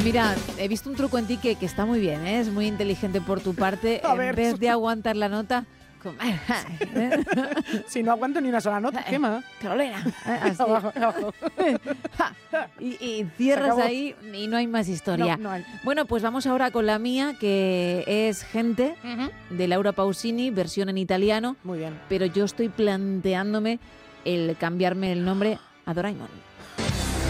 Mira, he visto un truco en ti que está muy bien, ¿eh? Es muy inteligente por tu parte. A En ver. vez de aguantar la nota, Si no aguanto ni una sola nota, quema. Carolina. Así. Abajo, abajo. Y cierras Se acabó. ahí y no hay más historia. No hay. Bueno, pues vamos ahora con la mía, que es Gente, de Laura Pausini, versión en italiano. Muy bien. Pero yo estoy planteándome el cambiarme el nombre a Doraemon.